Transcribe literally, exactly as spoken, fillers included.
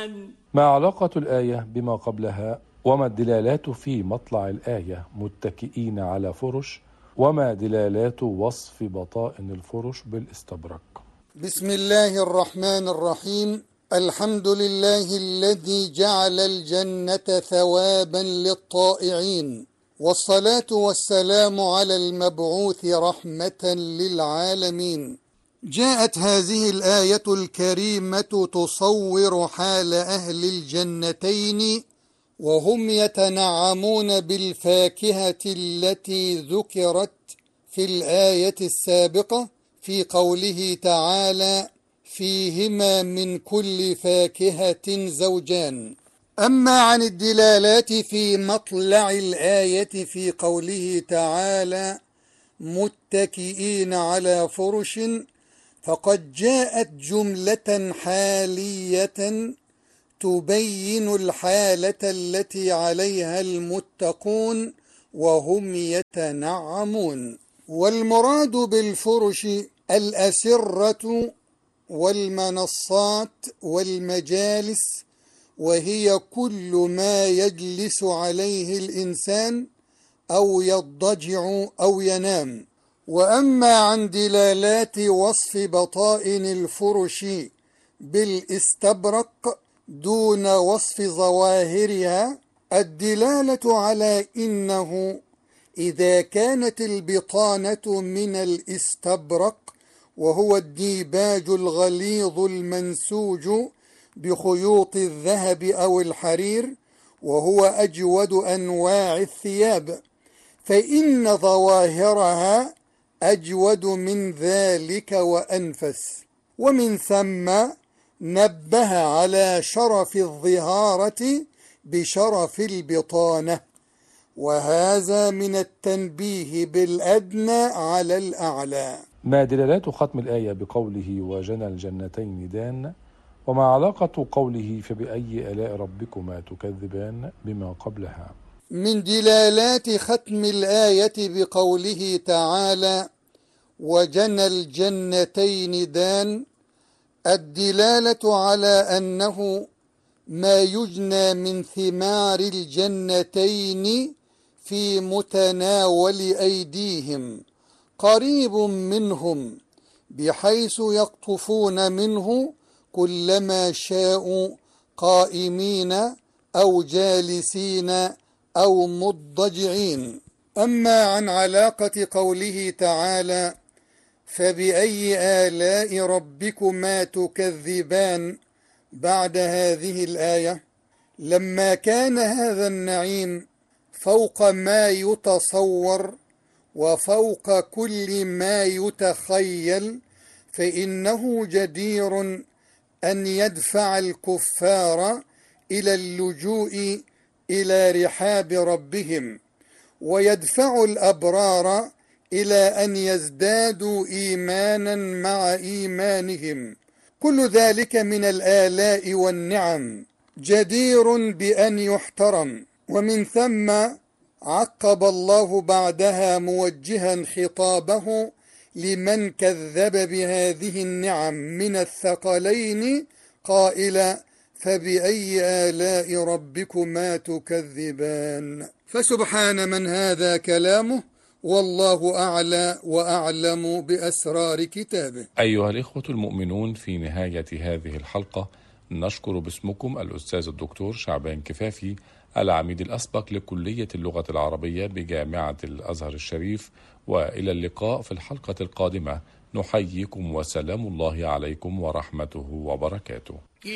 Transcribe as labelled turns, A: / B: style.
A: زوجان.
B: ما علاقة الآية بما قبلها؟ وما الدلالات في مطلع الآية متكئين على فرش؟ وما دلالات وصف بطائن الفرش بالاستبرق؟
C: بسم الله الرحمن الرحيم. الحمد لله الذي جعل الجنة ثوابا للطائعين، والصلاة والسلام على المبعوث رحمة للعالمين. جاءت هذه الآية الكريمة تصور حال أهل الجنتين وهم يتنعمون بالفاكهة التي ذكرت في الآية السابقة في قوله تعالى: فيهما من كل فاكهة زوجان. أما عن الدلالات في مطلع الآية في قوله تعالى: متكئين على فرش، فقد جاءت جملة حالية تبين الحالة التي عليها المتقون وهم يتنعمون. والمراد بالفرش الأسرة والمنصات والمجالس، وهي كل ما يجلس عليه الإنسان أو يضجع أو ينام. وأما عن دلالات وصف بطائن الفرش بالاستبرق دون وصف ظواهرها، الدلالة على إنه إذا كانت البطانة من الاستبرق وهو الديباج الغليظ المنسوج بخيوط الذهب أو الحرير، وهو أجود أنواع الثياب، فإن ظواهرها أجود من ذلك وأنفس. ومن ثم نبه على شرف الظهارة بشرف البطانة، وهذا من التنبيه بالأدنى على الأعلى.
B: ما دلالات ختم الآية بقوله وجنى الجنتين دان؟ وما علاقة قوله فبأي آلاء ربكما تكذبان بما قبلها؟
C: من دلالات ختم الآية بقوله تعالى وجنى الجنتين دان الدلالة على أنه ما يجنى من ثمار الجنتين في متناول أيديهم قريب منهم، بحيث يقطفون منه كلما شاءوا قائمين أو جالسين أو مضجعين. أما عن علاقة قوله تعالى فبأي آلاء ربكما تكذبان بعد هذه الآية، لما كان هذا النعيم فوق ما يتصور وفوق كل ما يتخيل، فإنه جدير أن يدفع الكفار إلى اللجوء إلى رحاب ربهم، ويدفع الأبرار إلى أن يزدادوا إيمانا مع إيمانهم. كل ذلك من الآلاء والنعم جدير بأن يحترم. ومن ثم عقب الله بعدها موجها خطابه لمن كذب بهذه النعم من الثقلين قائلا فبأي آلاء ربكما تكذبان. فسبحان من هذا كلامه، والله أعلى وأعلم بأسرار كتابه.
B: أيها الإخوة المؤمنون، في نهاية هذه الحلقة نشكر باسمكم الأستاذ الدكتور شعبان كفافي، العميد الأسبق لكلية اللغة العربية بجامعة الأزهر الشريف، وإلى اللقاء في الحلقة القادمة. نحييكم وسلام الله عليكم ورحمته وبركاته.